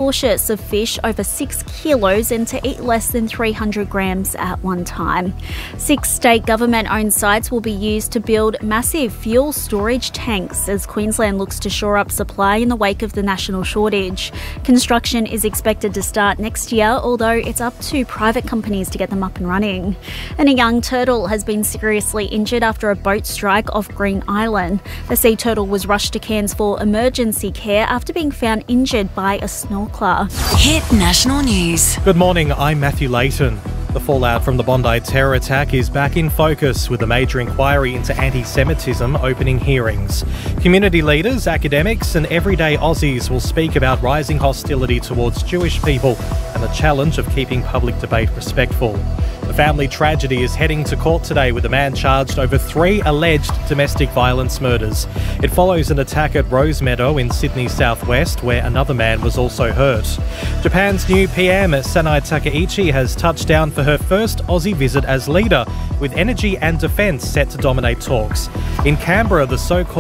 cautious of fish over 6 kilos and to eat less than 300 grams at one time. 6 state government-owned sites will be used to build massive fuel storage tanks as Queensland looks to shore up supply in the wake of the national shortage. Construction is expected to start next year, although it's up to private companies to get them up and running. And a young turtle has been seriously injured after a boat strike off Green Island. The sea turtle was rushed to Cairns for emergency care after being found injured by a snorkeler. Hit National News. Good morning, I'm Matthew Layton. The fallout from the Bondi terror attack is back in focus with a major inquiry into anti-Semitism opening hearings. Community leaders, academics and everyday Aussies will speak about rising hostility towards Jewish people and the challenge of keeping public debate respectful. The family tragedy is heading to court today with a man charged over 3 alleged domestic violence murders. It follows an attack at Rosemeadow in Sydney southwest where another man was also hurt. Japan's new PM, Sanai Takaichi, has touched down for her first Aussie visit as leader, with energy and defence set to dominate talks. In Canberra, the so-called